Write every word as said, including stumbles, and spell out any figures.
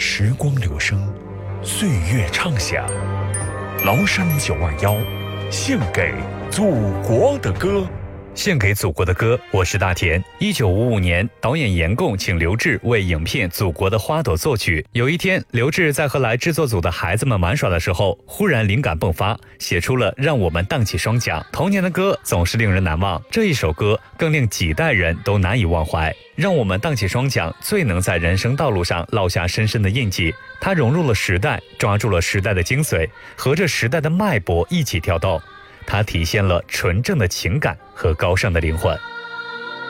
时光流声，岁月畅想。崂山九二幺，献给祖国的歌。献给祖国的歌，我是大田。一九五五年，导演严贡请刘志为影片《祖国的花朵》作曲。有一天，刘志在和来制作组的孩子们玩耍的时候，忽然灵感迸发，写出了《让我们荡起双桨》。童年的歌总是令人难忘，这一首歌更令几代人都难以忘怀。让我们荡起双桨，最能在人生道路上烙下深深的印记。它融入了时代，抓住了时代的精髓，和着时代的脉搏一起跳动。它体现了纯正的情感和高尚的灵魂。